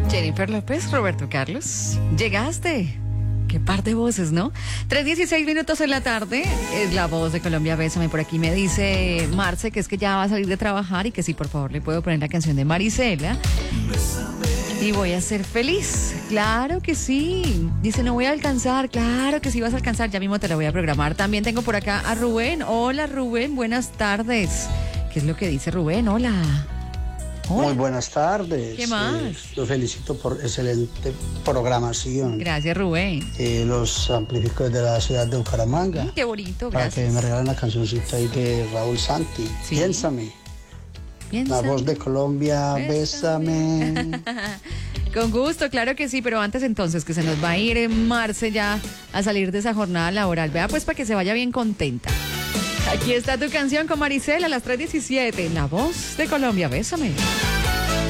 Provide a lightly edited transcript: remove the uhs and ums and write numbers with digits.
Jennifer López, Roberto Carlos. Llegaste. Qué par de voces, ¿no? 3:16 en la tarde. Es la voz de Colombia, Bésame. Por aquí me dice Marce que es que ya va a salir de trabajar y que sí, por favor, le puedo poner la canción de Marisela. Y voy a ser feliz. Claro que sí. Dice, no voy a alcanzar. Claro que sí vas a alcanzar. Ya mismo te la voy a programar. También tengo por acá a Rubén. Hola, Rubén. Buenas tardes. ¿Qué es lo que dice Rubén? Hola. Muy buenas tardes. ¿Qué más? Los felicito por excelente programación. Gracias, Rubén. Los amplifico desde la ciudad de Bucaramanga. Qué bonito, para gracias. que me regalen la cancioncita ahí de Raúl Santi. Sí. Piénsame. La voz de Colombia, bésame. Con gusto, claro que sí, pero antes entonces que se nos va a ir en Marce ya a salir de esa jornada laboral. Vea pues para que se vaya bien contenta. Aquí está tu canción con Marisela a las 3:17. La voz de Colombia, bésame.